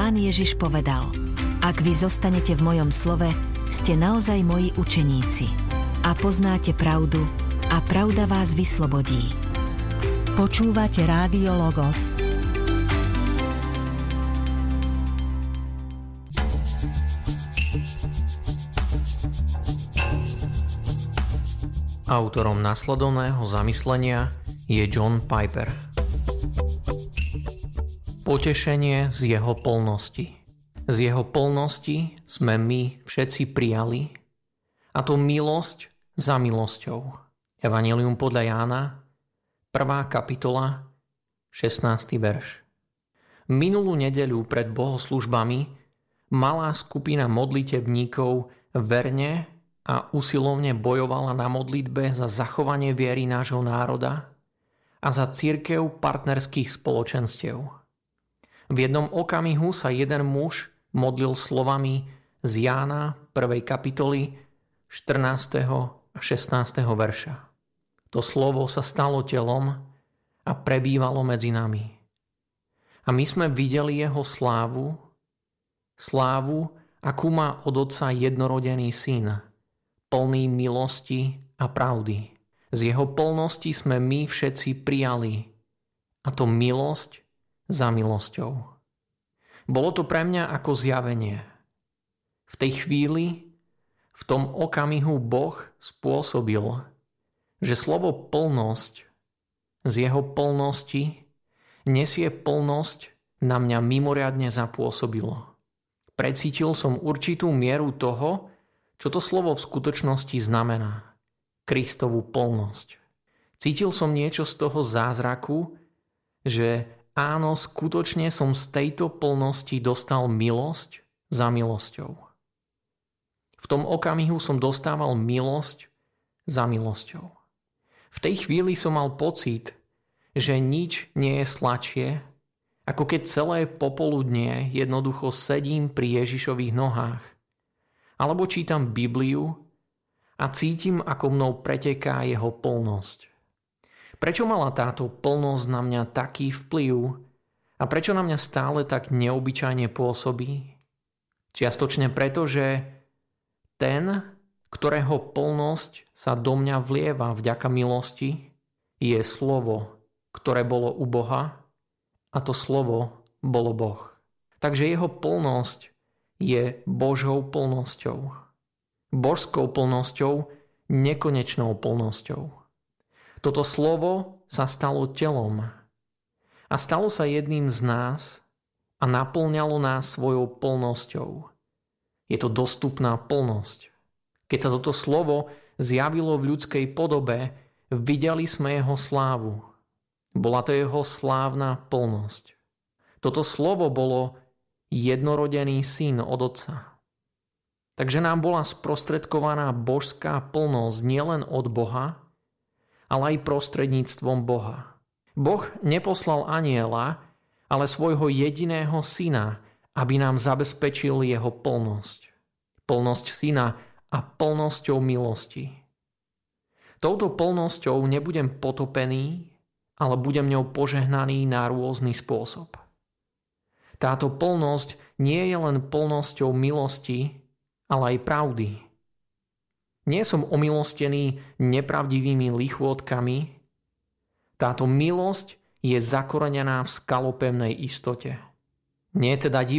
Pán Ježiš povedal: Ak vy zostanete v mojom slove, ste naozaj moji učeníci a poznáte pravdu a pravda vás vyslobodí. Počúvate Rádio Logos. Autorom nasledovného zamyslenia je John Piper. Potešenie z jeho plnosti. Z jeho plnosti sme my všetci prijali, a to milosť za milosťou. Evanjelium podľa Jána, 1. kapitola, 16. verš. Minulú nedeľu pred bohoslužbami malá skupina modlitebníkov verne a usilovne bojovala na modlitbe za zachovanie viery nášho národa a za cirkev partnerských spoločenstiev. V jednom okamihu sa jeden muž modlil slovami z Jána 1. kapitoly 14. a 16. verša. To slovo sa stalo telom a prebývalo medzi nami. A my sme videli jeho slávu, akú má od Otca jednorodený syn, plný milosti a pravdy. Z jeho plnosti sme my všetci prijali, a to milosť za milosťou. Bolo to pre mňa ako zjavenie. V tej chvíli, v tom okamihu Boh spôsobil, že slovo plnosť z jeho plnosti nesie plnosť na mňa mimoriadne zapôsobilo. Precítil som určitú mieru toho, čo to slovo v skutočnosti znamená. Kristovú plnosť. Cítil som niečo z toho zázraku, že áno, skutočne som z tejto plnosti dostal milosť za milosťou. V tom okamihu som dostával milosť za milosťou. V tej chvíli som mal pocit, že nič nie je sladšie, ako keď celé popoludnie jednoducho sedím pri Ježišových nohách, alebo čítam Bibliu a cítim, ako mnou preteká jeho plnosť. Prečo mala táto plnosť na mňa taký vplyv a prečo na mňa stále tak neobyčajne pôsobí? Čiastočne preto, že ten, ktorého plnosť sa do mňa vlieva vďaka milosti, je slovo, ktoré bolo u Boha, a to slovo bolo Boh. Takže jeho plnosť je Božou plnosťou. Božskou plnosťou, nekonečnou plnosťou. Toto slovo sa stalo telom a stalo sa jedným z nás a naplňalo nás svojou plnosťou. Je to dostupná plnosť. Keď sa toto slovo zjavilo v ľudskej podobe, videli sme jeho slávu. Bola to jeho slávna plnosť. Toto slovo bolo jednorodený syn od Otca. Takže nám bola sprostredkovaná božská plnosť nielen od Boha, ale aj prostredníctvom Boha. Boh neposlal anjela, ale svojho jediného syna, aby nám zabezpečil jeho plnosť. Plnosť syna a plnosťou milosti. Touto plnosťou nebudem potopený, ale budem ňou požehnaný na rôzny spôsob. Táto plnosť nie je len plnosťou milosti, ale aj pravdy. Nie som omilostený nepravdivými lichôtkami. Táto milosť je zakorenená v skalopevnej istote. Nie je teda